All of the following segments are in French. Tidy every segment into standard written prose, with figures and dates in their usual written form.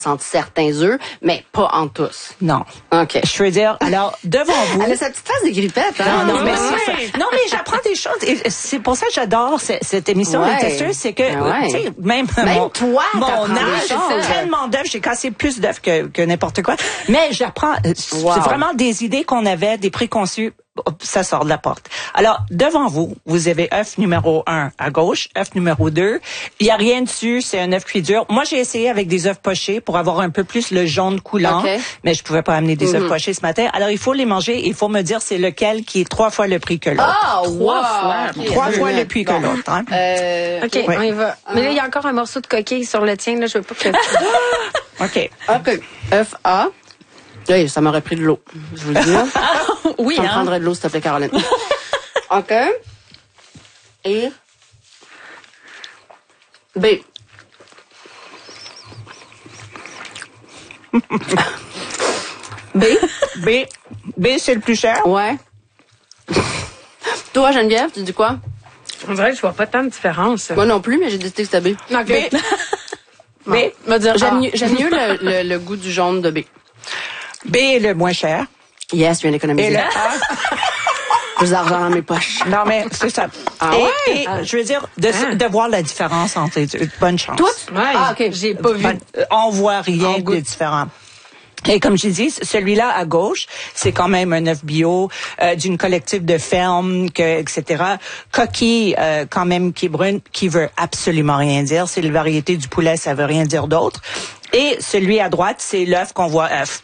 entre certains œufs, mais pas en tous. Non. OK. Je veux dire, alors, devant vous... Elle a sa petite face de grippette, hein? Non, mais c'est ça. Non, mais j'apprends des choses. Et c'est pour ça que j'adore cette émission Ouais. de testeuse, c'est que, Ouais. tu sais, même toi, mon t'apprends des âge, choses. tellement d'œufs, j'ai cassé plus d'œufs que n'importe quoi. Mais j'apprends, c'est vraiment des idées qu'on avait, des préconçus. Ça sort de la porte. Alors, devant vous, vous avez œuf numéro 1 à gauche, œuf numéro 2. Il y a rien dessus, c'est un œuf cuit dur. Moi, j'ai essayé avec des œufs pochés pour avoir un peu plus le jaune coulant, mais je pouvais pas amener des œufs pochés ce matin. Alors, il faut les manger et il faut me dire c'est lequel qui est 3 fois le prix que l'autre. Ah, Trois fois le prix que l'autre. Hein? OK, on y va. Mais là, il y a encore un morceau de coquille sur le tien. Là, je veux pas que... OK. œuf A. Oui, ça m'aurait pris de l'eau. Je vous le dis. Oui, ça me prendrait de l'eau, s'il te plaît, Caroline. OK. Et B. B, c'est le plus cher. Ouais. Toi, Geneviève, tu dis quoi? On dirait que je vois pas tant de différence. Moi non plus, mais j'ai décidé que c'était B. OK. B. J'aime mieux le goût du jaune de B. B est le moins cher. Yes, je viens d'économiser. Et le A... Plus d'argent dans mes poches. Non, mais c'est ça. Et je veux dire, de voir la différence entre les deux. Bonne chance. Toutes? Ouais, OK. J'ai pas vu. On voit rien de différent. Et comme j'ai dit, celui-là à gauche, c'est quand même un œuf bio d'une collective de ferme, etc. Coquille, quand même qui est brune, qui veut absolument rien dire. C'est la variété du poulet, ça veut rien dire d'autre. Et celui à droite, c'est l'œuf qu'on voit œuf.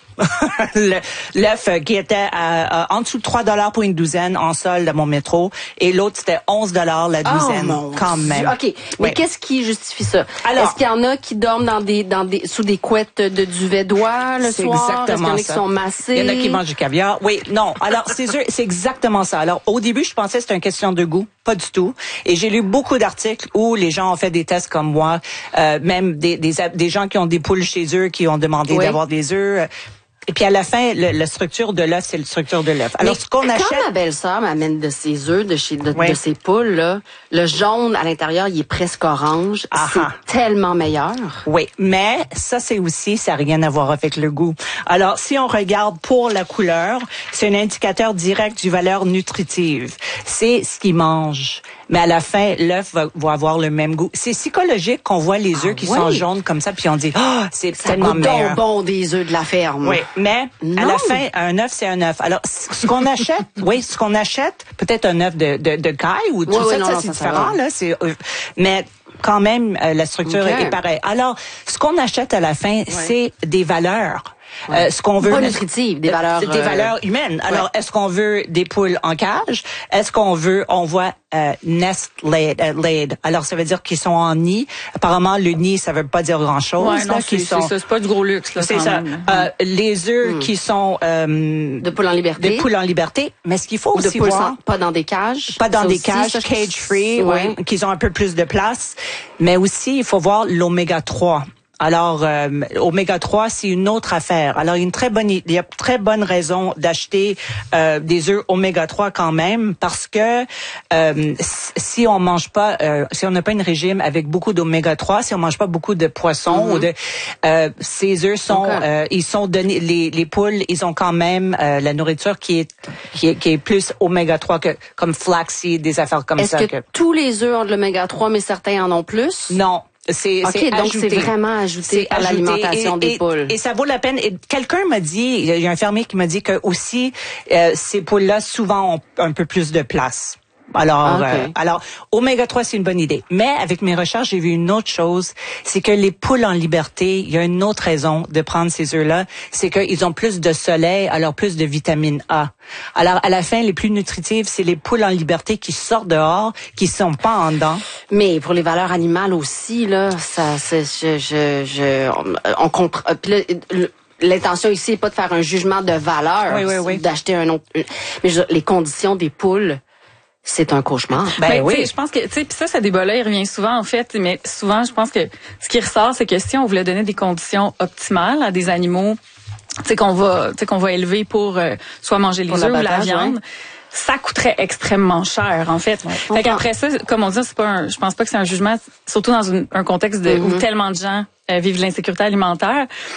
L'œuf qui était en dessous de 3$ pour une douzaine en solde à mon métro, et l'autre c'était 11$ la douzaine, quand même. OK. Mais qu'est-ce qui justifie ça? Alors, est-ce qu'il y en a qui dorment sous des couettes de duvet d'oie le soir? Est-ce qu'il y en a qui sont massés? Il y en a qui mangent du caviar. Oui, non. Alors, c'est exactement ça. Alors, au début, je pensais que c'était une question de goût. Pas du tout. Et j'ai lu beaucoup d'articles où les gens ont fait des tests comme moi, même des gens qui ont des poules chez eux, qui ont demandé d'avoir des œufs. Et puis à la fin, la structure de l'œuf, c'est la structure de l'œuf. Alors, ce qu'on achète... Quand ma belle-sœur m'amène de ses œufs, de ses poules, là, le jaune à l'intérieur, il est presque orange. C'est tellement meilleur. Oui, mais ça, c'est aussi, ça n'a rien à voir avec le goût. Alors, si on regarde pour la couleur, c'est un indicateur direct du valeur nutritive. C'est ce qu'ils mangent. Mais à la fin, l'œuf va avoir le même goût. C'est psychologique qu'on voit les œufs qui sont jaunes comme ça, puis on dit, c'est tellement meilleur. Bon des œufs de la ferme. Oui, mais à la fin, un œuf, c'est un œuf. Alors, ce qu'on achète, peut-être un œuf de caille ou tout ça, c'est différent, là. Mais quand même, la structure est pareille. Alors, ce qu'on achète à la fin, c'est des valeurs. Ce qu'on veut, pas nutritive, des valeurs humaines. Alors, est-ce qu'on veut des poules en cage? Est-ce qu'on voit nest laid? Alors, ça veut dire qu'ils sont en nid. Apparemment, le nid, ça veut pas dire grand-chose. Ouais, non, c'est pas du gros luxe, là. C'est ça. Les œufs qui sont de poules en liberté. De poules en liberté. Mais ce qu'il faut aussi voir, pas dans des cages. Pas dans des cages, cage-free, qu'ils ont un peu plus de place. Mais aussi, il faut voir l'oméga 3. Alors, oméga 3, c'est une autre affaire. Alors, il y a très bonne raison d'acheter des œufs oméga 3 quand même, parce que si on mange pas, si on n'a pas une régime avec beaucoup d'oméga 3, si on mange pas beaucoup de poissons ou ces œufs sont, ils sont donnés, les poules, ils ont quand même la nourriture qui est plus oméga 3 que comme flaxseed, des affaires comme ça. Est-ce que tous les œufs ont de l'oméga 3, mais certains en ont plus? Non. C'est donc ajouté. c'est vraiment ajouté à l'alimentation des poules. Et ça vaut la peine. Et quelqu'un m'a dit, il y a un fermier qui m'a dit que aussi ces poules-là souvent ont un peu plus de place. Alors, oméga 3, c'est une bonne idée. Mais avec mes recherches, j'ai vu une autre chose, c'est que les poules en liberté, il y a une autre raison de prendre ces œufs-là, c'est qu'ils ont plus de soleil, alors plus de vitamine A. Alors, à la fin, les plus nutritives, c'est les poules en liberté qui sortent dehors, qui sont pas en dedans. Mais pour les valeurs animales aussi, là, on comprend. L'intention ici n'est pas de faire un jugement de valeur, d'acheter un autre. Mais les conditions des poules, c'est un cauchemar. Je pense que, tu sais, puis ça débat-là, il revient souvent, en fait, mais souvent, je pense que ce qui ressort, c'est que si on voulait donner des conditions optimales à des animaux, qu'on va élever pour soit manger les œufs ou la viande, ça coûterait extrêmement cher, en fait. Fait qu'après ça, comme on dit, je pense pas que c'est un jugement, surtout dans un contexte où tellement de gens vivent de l'insécurité alimentaire.